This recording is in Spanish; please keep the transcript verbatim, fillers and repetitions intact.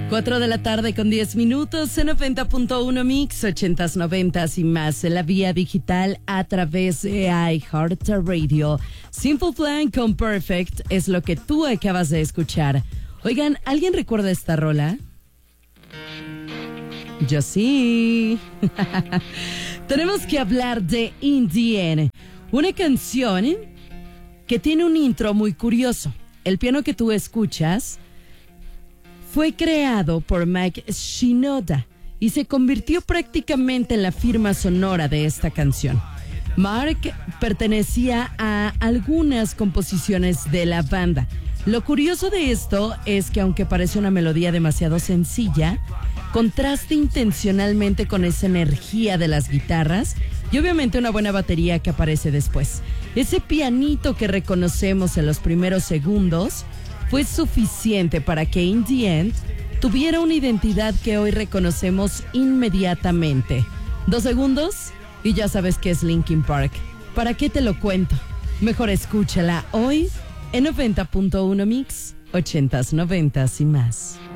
Cuatro de la tarde con diez minutos en noventa punto uno Mix, ochentas, noventas y más en la vía digital a través de iHeartRadio. Simple Plan con Perfect es lo que tú acabas de escuchar. Oigan, ¿alguien recuerda esta rola? Yo sí. Tenemos que hablar de In The End, una canción que tiene un intro muy curioso. El piano que tú escuchas fue creado por Mike Shinoda y se convirtió prácticamente en la firma sonora de esta canción. Mark pertenecía a algunas composiciones de la banda. Lo curioso de esto es que aunque parece una melodía demasiado sencilla, contrasta intencionalmente con esa energía de las guitarras y obviamente una buena batería que aparece después. Ese pianito que reconocemos en los primeros segundos fue suficiente para que In The End tuviera una identidad que hoy reconocemos inmediatamente. Dos segundos y ya sabes que es Linkin Park. ¿Para qué te lo cuento? Mejor escúchala hoy en noventa punto uno Mix, ochentas, noventas y más.